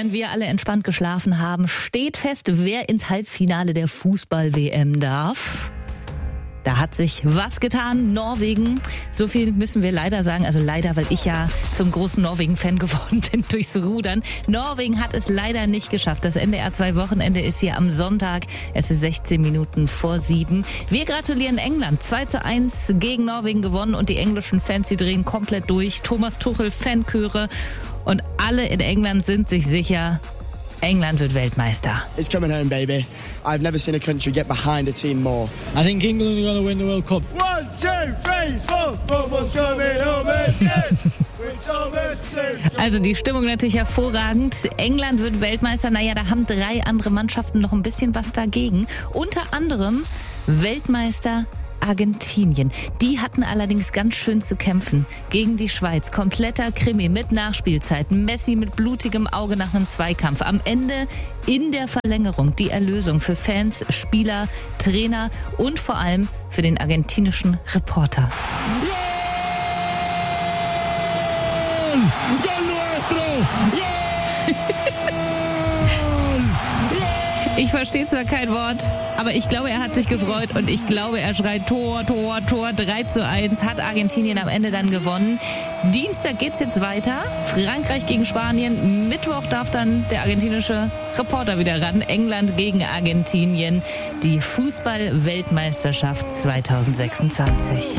während wir alle entspannt geschlafen haben, steht fest, wer ins Halbfinale der Fußball-WM darf. Da hat sich was getan, Norwegen. So viel müssen wir leider sagen. Also leider, weil ich ja zum großen Norwegen-Fan geworden bin durchs Rudern. Norwegen hat es leider nicht geschafft. Das NDR 2 Wochenende ist hier am Sonntag. Es ist 16 Minuten vor 7. Wir gratulieren England. 2:1 gegen Norwegen gewonnen und die englischen Fans, die drehen komplett durch. Thomas Tuchel, Fanchöre und alle in England sind sich sicher, England wird Weltmeister. It's coming home, baby. I've never seen a country get behind a team more. I think England are going to win the World Cup. 1, 2, 3, 4. Football's coming home again. With Thomas Tuchel. Also die Stimmung natürlich hervorragend. England wird Weltmeister. Naja, da haben 3 andere Mannschaften noch ein bisschen was dagegen. Unter anderem Weltmeister Argentinien. Die hatten allerdings ganz schön zu kämpfen gegen die Schweiz. Kompletter Krimi mit Nachspielzeit. Messi mit blutigem Auge nach einem Zweikampf. Am Ende in der Verlängerung die Erlösung für Fans, Spieler, Trainer und vor allem für den argentinischen Reporter. Ich verstehe zwar kein Wort, aber ich glaube, er hat sich gefreut und ich glaube, er schreit Tor, Tor, Tor. 3:1 hat Argentinien am Ende dann gewonnen. Dienstag geht's jetzt weiter. Frankreich gegen Spanien. Mittwoch darf dann der argentinische Reporter wieder ran. England gegen Argentinien. Die Fußball-Weltmeisterschaft 2026.